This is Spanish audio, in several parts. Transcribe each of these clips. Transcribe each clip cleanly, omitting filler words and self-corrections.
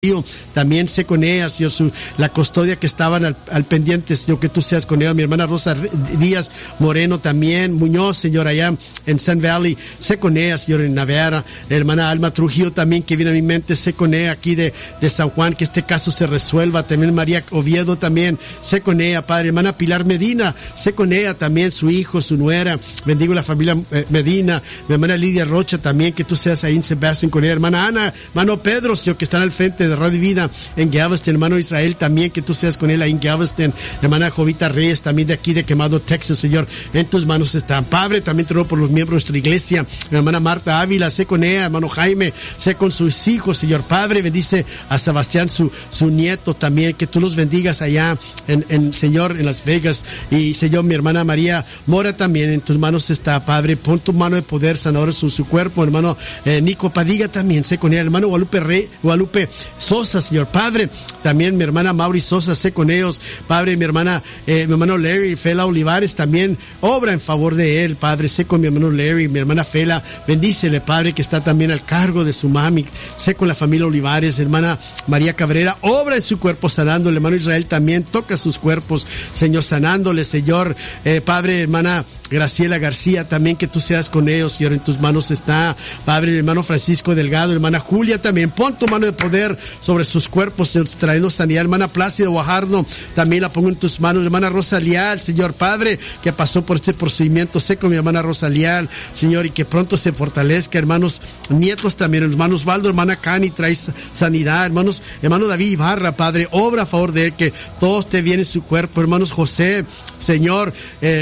también sé con ella, Señor, la custodia que estaban al pendiente, Señor, que tú seas con ella. Mi hermana Rosa Díaz Moreno también, Muñoz, Señor, allá en Sun Valley, sé con ella, Señor, en Navarra. La hermana Alma Trujillo también, que viene a mi mente, sé con ella aquí de San Juan, que este caso se resuelva. También María Oviedo también, sé con ella, Padre. Hermana Pilar Medina, sé con ella también, su hijo, su nuera. Bendigo la familia Medina. Mi hermana Lidia Rocha también, que tú seas ahí en Sebastián con ella. Hermana Ana, hermano Pedro, Señor, que están al frente de Radio Vida en Galveston, hermano Israel también, que tú seas con él ahí en Galveston. Hermana Jovita Reyes también de aquí de Quemado, Texas, Señor, en tus manos están. Padre, también te ruego por los miembros de nuestra iglesia. Mi hermana Marta Ávila, sé con ella. Hermano Jaime, sé con sus hijos, Señor. Padre, bendice a Sebastián, su nieto también, que tú los bendigas allá en Señor, en Las Vegas. Y Señor, mi hermana María Mora también, en tus manos está, Padre. Pon tu mano de poder sanador en su cuerpo. Hermano Nico Padiga también, sé con ella. Hermano Guadalupe Sosa, Señor. Padre, también mi hermana Mauri Sosa, sé con ellos. Padre, mi hermano Larry Fela Olivares también obra en favor de él. Padre, sé con mi hermano Larry, mi hermana Fela, bendícele, Padre, que está también al cargo de su mami. Sé con la familia Olivares. Hermana María Cabrera, obra en su cuerpo sanándole. Hermano Israel también toca sus cuerpos, Señor, sanándole, Señor. Padre, hermana Graciela García, también que tú seas con ellos, Señor, en tus manos está. Padre, hermano Francisco Delgado, hermana Julia también, pon tu mano de poder sobre sus cuerpos, Señor, trayendo sanidad. Hermana Plácida Guajardo, también la pongo en tus manos. Hermana Rosa Leal, Señor, Padre, que pasó por este procedimiento, sé con mi hermana Rosa Leal, Señor, y que pronto se fortalezca. Hermanos nietos también, hermanos Valdo, hermana Cani, trae sanidad. Hermano David Ibarra, Padre, obra a favor de él, que todo esté bien en su cuerpo. Hermanos José, Señor,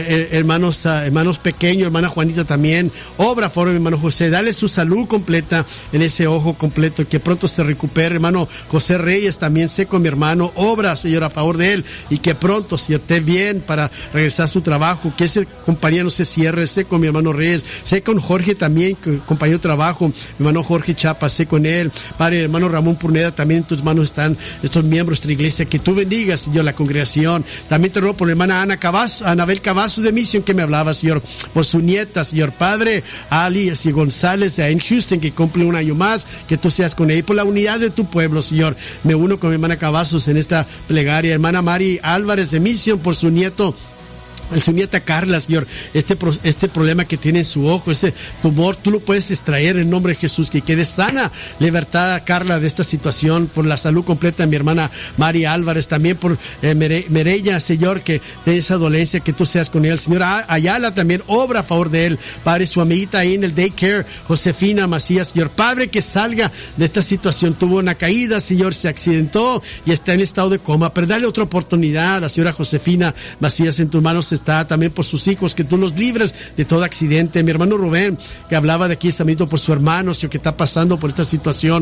hermanos pequeños, hermana Juanita también, obra a favor de mi hermano José, dale su salud completa en ese ojo completo, que pronto se recupere. Hermano José Reyes también, sé con mi hermano, obra, Señor, a favor de él, y que pronto, Señor, esté bien para regresar a su trabajo, que ese compañero no se cierre. Sé con mi hermano Reyes, sé con Jorge también, compañero de trabajo, mi hermano Jorge Chapa, sé con él. Padre, hermano Ramón Purneda, también en tus manos están estos miembros de la iglesia, que tú bendigas, Señor, la congregación. También te ruego por la hermana Anabel Cavazos de Misión, que me hablaba, Señor, por su nieta, Señor, Padre, Ali y González en Houston, que cumple un año más, que tú seas con ella, y por la unidad de tu pueblo, Señor. Me uno con mi hermana Cavazos en esta plegaria. Hermana Mari Álvarez de Misión, por su nieto, su nieta Carla, Señor, este problema que tiene en su ojo, ese tumor, tú lo puedes extraer en nombre de Jesús, que quede sana, libertada Carla de esta situación, por la salud completa de mi hermana María Álvarez, también por Merella, Señor, que de esa dolencia, que tú seas con él. Señor Ayala también obra a favor de él, Padre, su amiguita ahí en el daycare, Josefina Macías, Señor, Padre, que salga de esta situación, tuvo una caída, Señor, se accidentó y está en estado de coma, pero dale otra oportunidad a la señora Josefina Macías, en tus manos está. También por sus hijos, que tú los libres de todo accidente. Mi hermano Rubén, que hablaba de aquí, también por su hermano, Señor, que está pasando por esta situación,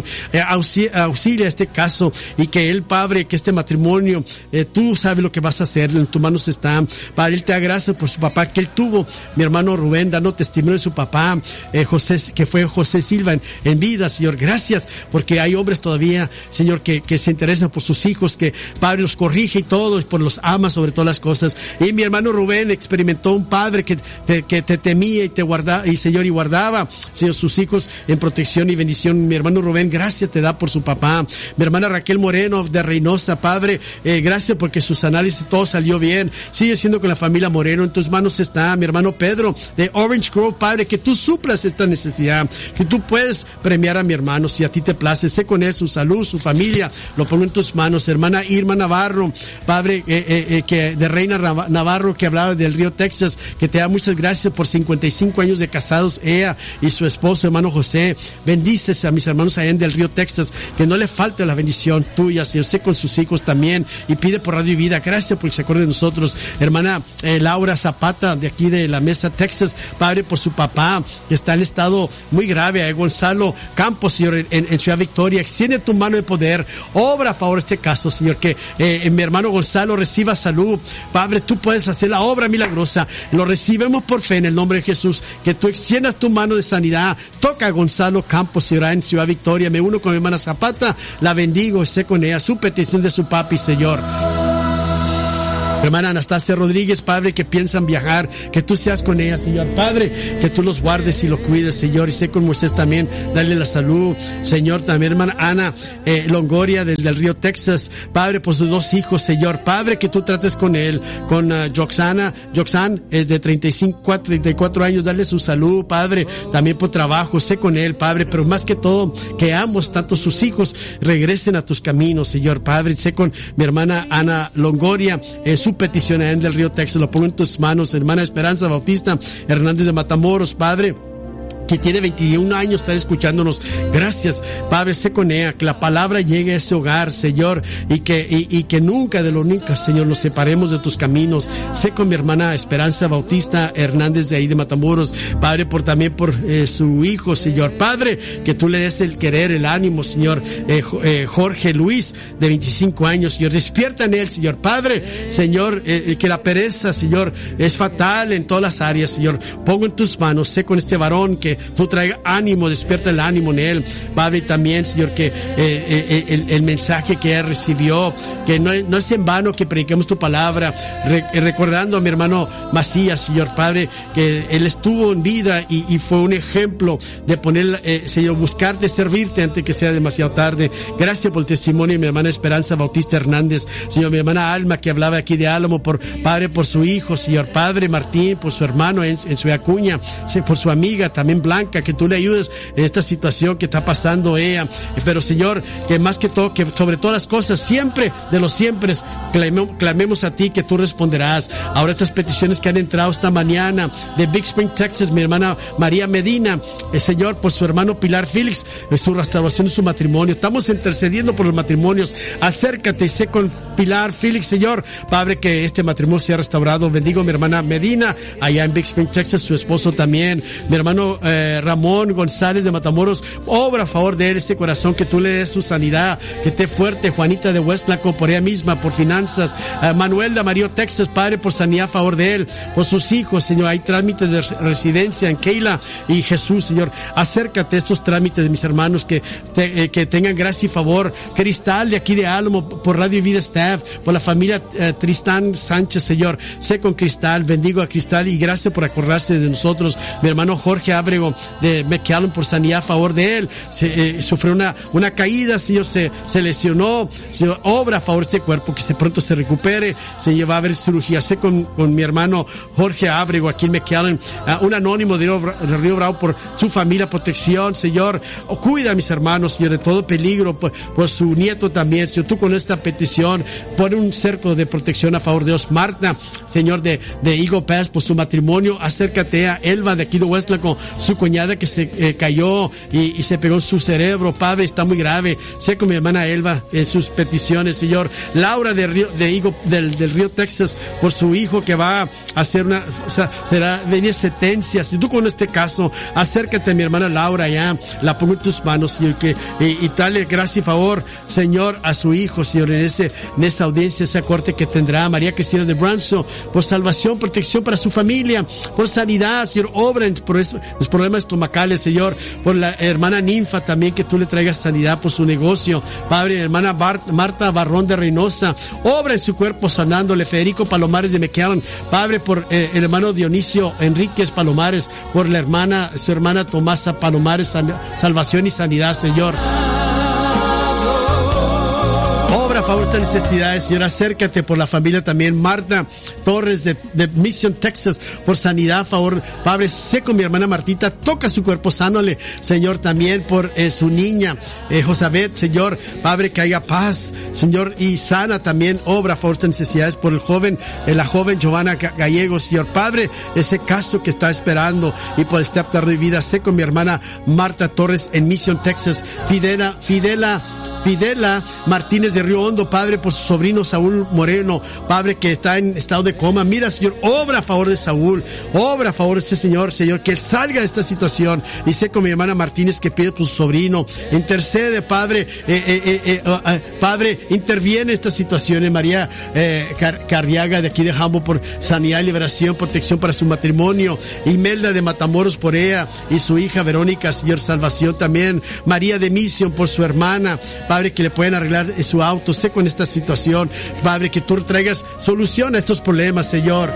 auxilia este caso, y que él, Padre, que este matrimonio, tú sabes lo que vas a hacer, en tus manos está. Padre, él te da gracias por su papá que él tuvo, mi hermano Rubén, dando testimonio de su papá, José, que fue José Silva en vida, Señor. Gracias, porque hay hombres todavía, Señor, que se interesan por sus hijos, que Padre los corrige y todo, por los ama sobre todas las cosas. Y mi hermano Rubén experimentó un padre que te temía y te guardaba, y Señor, y guardaba, Señor, sus hijos en protección y bendición. Mi hermano Rubén, gracias te da por su papá. Mi hermana Raquel Moreno de Reynosa, Padre, gracias porque sus análisis todo salió bien. Sigue siendo con la familia Moreno, en tus manos está. Mi hermano Pedro de Orange Grove, Padre, que tú suplas esta necesidad, que tú puedes premiar a mi hermano si a ti te place. Sé con él, su salud, su familia, lo pongo en tus manos. Hermana Irma Navarro, Padre, que de Reina Navarro, que hablaba del Río Texas, que te da muchas gracias por 55 años de casados, ella y su esposo, hermano José. Bendices a mis hermanos allá en del Río Texas, que no le falte la bendición tuya, Señor. Sé con sus hijos también, y pide por Radio y Vida, gracias porque se acuerde de nosotros. Hermana Laura Zapata, de aquí de la Mesa, Texas, Padre, por su papá, que está en estado muy grave. Gonzalo Campos, Señor, en Ciudad Victoria, extiende tu mano de poder, obra a favor de este caso, Señor, que mi hermano Gonzalo reciba salud. Padre, tú puedes hacer la obra milagrosa, lo recibimos por fe en el nombre de Jesús, que tú extiendas tu mano de sanidad. Toca a Gonzalo Campos, Señor, en Ciudad Victoria. Me uno con mi hermana Zapata, la bendigo, sé con ella, su petición de su papi, Señor. Hermana Anastasia Rodríguez, Padre, que piensan viajar, que tú seas con ella, Señor. Padre, que tú los guardes y los cuides, Señor. Y sé con Moisés también, dale la salud, Señor. También, hermana Ana Longoria del Río, Texas, Padre, por sus 2 hijos, Señor. Padre, que tú trates con él, con Joxan, es de 34 años, dale su salud, Padre. También por trabajo, sé con él, Padre. Pero más que todo, que ambos, tanto sus hijos, regresen a tus caminos, Señor. Padre, sé con mi hermana Ana Longoria, su petición en del Río, Texas, lo pongo en tus manos. Hermana Esperanza Bautista Hernández de Matamoros, Padre, que tiene 21 años, estar escuchándonos. Gracias, Padre, sé con ella, que la palabra llegue a ese hogar, Señor, y que nunca de lo nunca, Señor, nos separemos de tus caminos. Sé con mi hermana Esperanza Bautista Hernández de ahí de Matamoros, Padre, también por su hijo, Señor. Padre, que tú le des el querer, el ánimo, Señor. Jorge Luis, de 25 años, Señor, despierta en él, Señor. Padre, Señor, que la pereza, Señor, es fatal en todas las áreas, Señor. Pongo en tus manos, sé con este varón, que tú traigas ánimo, despierta el ánimo en él, Padre. También, Señor, que el mensaje que él recibió, que no es en vano que prediquemos tu palabra, recordando a mi hermano Macías, Señor, Padre, que él estuvo en vida y fue un ejemplo de poner, Señor, buscarte, servirte antes que sea demasiado tarde. Gracias por el testimonio de mi hermana Esperanza Bautista Hernández, Señor. Mi hermana Alma, que hablaba aquí de Álamo, Padre, por su hijo, Señor. Padre Martín, por su hermano en su Acuña, por su amiga también Blanca, que tú le ayudes en esta situación que está pasando ella. Pero, Señor, que más que todo, que sobre todas las cosas, siempre de los siempre, clamemos a ti, que tú responderás. Ahora estas peticiones que han entrado esta mañana de Big Spring, Texas, mi hermana María Medina, Señor, por su hermano Pilar Félix, su restauración y su matrimonio. Estamos intercediendo por los matrimonios. Acércate y sé con Pilar Félix, Señor, Padre, que este matrimonio sea restaurado. Bendigo a mi hermana Medina allá en Big Spring, Texas, su esposo también. Mi hermano Ramón González de Matamoros, obra a favor de él, ese corazón, que tú le des su sanidad, que esté fuerte. Juanita de Westlaco, por ella misma, por finanzas. Manuel de Amarillo, Texas, Padre, por sanidad a favor de él, por sus hijos, Señor. Hay trámites de residencia en Keila y Jesús, Señor. Acércate a estos trámites de mis hermanos, que tengan gracia y favor. Cristal, de aquí de Álamo, por Radio Vida Staff, por la familia Tristán Sánchez, Señor. Sé con Cristal, bendigo a Cristal y gracias por acordarse de nosotros. Mi hermano Jorge Ábrego de McAllen, por sanidad a favor de él. Sufrió una caída, Señor, se lesionó. Señor, obra a favor de este cuerpo, que pronto se recupere. Señor, va a haber cirugía. Sé con mi hermano Jorge Ábrego aquí en McAllen, un anónimo de Río Bravo, por su familia, protección, Señor. Cuida a mis hermanos, Señor, de todo peligro, por su nieto también, Señor. Tú con esta petición, pon un cerco de protección a favor de Dios. Marta, Señor, de Eagle Pass, por su matrimonio. Acércate a Elba, de aquí de Westlaco, su cuñada, que se cayó y se pegó en su cerebro, Padre, está muy grave. Sé con mi hermana Elba en sus peticiones, Señor. Laura del Río, Texas, por su hijo, que va a hacer será venir sentencia. Si tú con este caso, acércate a mi hermana Laura, ya la pongo en tus manos, Señor, y dale gracia y favor, Señor, a su hijo, Señor, en esa audiencia, esa corte que tendrá. María Cristina de Branso, por salvación, protección para su familia, por sanidad, Señor. Obra por los problemas estomacales, Señor. Por la hermana Ninfa también, que tú le traigas sanidad por su negocio, Padre. Hermana Marta Barrón de Reynosa, obra en su cuerpo, sanándole. Federico Palomares de McAllen, Padre, por el hermano Dionisio Enríquez Palomares, por su hermana Tomasa Palomares, salvación y sanidad, Señor. A favor de estas necesidades, Señor. Acércate por la familia también. Marta Torres de Mission, Texas, por sanidad a favor, Padre. Sé con mi hermana Martita, toca su cuerpo, sánale, Señor. También por su niña Josabet, Señor, Padre, que haya paz, Señor, y sana también, obra a favor de estas necesidades. Por la joven Giovanna Gallegos, Señor, Padre, ese caso que está esperando, y por este aptar de vida. Sé con mi hermana Marta Torres en Mission, Texas. Fidela Martínez de Río Hondo, Padre, por su sobrino Saúl Moreno, Padre, que está en estado de coma. Mira, Señor, obra a favor de Saúl, obra a favor de ese Señor, que él salga de esta situación. Y sé con mi hermana Martínez, que pide por su sobrino. Intercede, Padre, Padre, interviene en estas situaciones. María Carriaga, de aquí de Jambo, por sanidad y liberación, protección para su matrimonio. Imelda de Matamoros, por ella y su hija Verónica, Señor, salvación también. María de Mission, por su hermana, Padre, Padre, que le puedan arreglar su auto. Sé con esta situación, Padre, que tú traigas solución a estos problemas, Señor.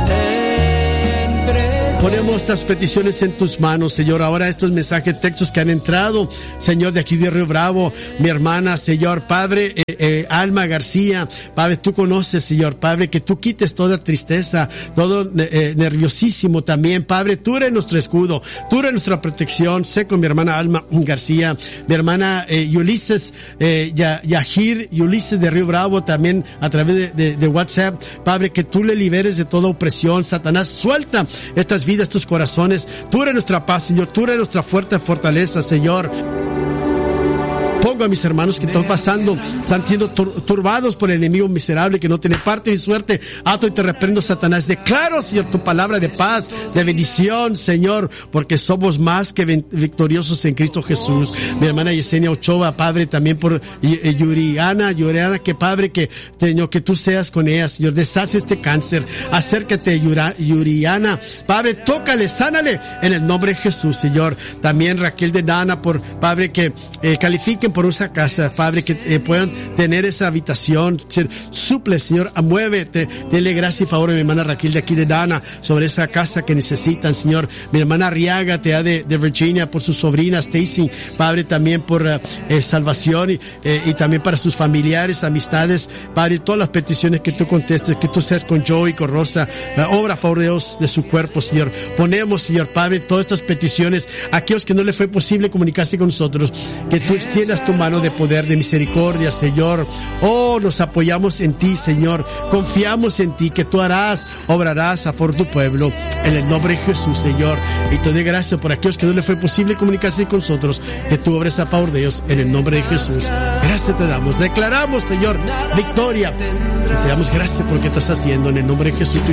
Ponemos estas peticiones en tus manos, Señor. Ahora estos mensajes, textos que han entrado, Señor, de aquí de Río Bravo, mi hermana, Señor, Padre, Alma García, Padre, tú conoces, Señor, Padre, que tú quites toda tristeza, todo nerviosísimo también, Padre, tú eres nuestro escudo, tú eres nuestra protección. Sé con mi hermana Alma García, mi hermana Ulises, Yajir, Ulises de Río Bravo, también a través de WhatsApp, Padre, que tú le liberes de toda opresión. Satanás, suelta estas vidas, estos corazones. Tú eres nuestra paz, Señor. Tú eres nuestra fuerte fortaleza, Señor. Pongo a mis hermanos que están pasando, están siendo turbados por el enemigo miserable que no tiene parte ni suerte. Ato y te reprendo, Satanás. Declaro, Señor, tu palabra de paz, de bendición, Señor, porque somos más que victoriosos en Cristo Jesús. Mi hermana Yesenia Ochoa, Padre, también por Yuriana, que Padre, que Señor, que tú seas con ella, Señor. Deshace este cáncer. Acércate, Yuriana. Padre, tócale, sánale en el nombre de Jesús, Señor. También Raquel de Dana, por Padre, que califiquen por esa casa, Padre, que puedan tener esa habitación. Suple, Señor, muévete, dele gracia y favor a mi hermana Raquel de aquí de Dana sobre esa casa que necesitan, Señor. Mi hermana Arriaga, te da de Virginia, por sus sobrinas, Stacy, Padre, también por salvación y también para sus familiares, amistades, Padre, todas las peticiones que tú contestes, que tú seas con Joey, con Rosa, obra a favor de Dios, de su cuerpo, Señor. Ponemos, Señor, Padre, todas estas peticiones, a aquellos que no les fue posible comunicarse con nosotros, que tú extiendas tu mano de poder, de misericordia, Señor. Oh, nos apoyamos en ti, Señor. Confiamos en ti, que tú obrarás a por tu pueblo, en el nombre de Jesús, Señor. Y te doy gracias por aquellos que no les fue posible comunicarse con nosotros, que tú obres a favor de ellos, en el nombre de Jesús. Gracias te damos. Declaramos, Señor, victoria. Y te damos gracias por lo que estás haciendo, en el nombre de Jesús.